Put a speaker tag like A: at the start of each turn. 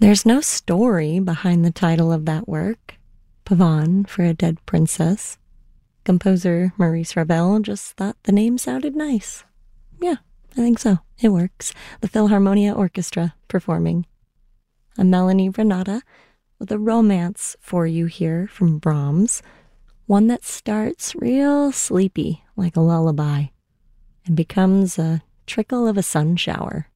A: There's no story behind the title of that work, Pavane for a Dead Princess. Composer Maurice Ravel just thought the name sounded nice. Yeah, I think so. It works. The Philharmonia Orchestra performing. I'm Melanie Renata with a romance for you here from Brahms, one that starts real sleepy like a lullaby and becomes a trickle of a sun shower.